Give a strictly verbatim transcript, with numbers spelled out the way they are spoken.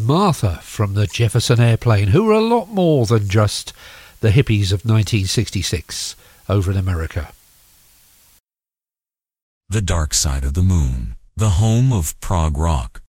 Martha from the Jefferson Airplane, who were a lot more than just the hippies of nineteen sixty-six over in America. The Dark Side of the Moon, the home of prog rock.